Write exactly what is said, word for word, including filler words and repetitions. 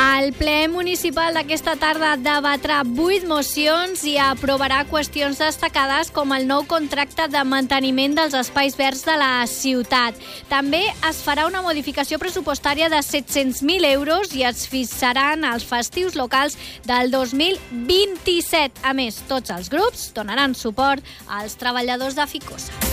El ple municipal d'aquesta tarda debatrà vuit mocions i aprovarà qüestions destacades com el nou contracte de manteniment dels espais verds de la ciutat. També es farà una modificació pressupostària de set-cents mil euros i es fixaran els festius locals del dos mil vint-i-set. A més, tots els grups donaran suport als treballadors de Ficosa.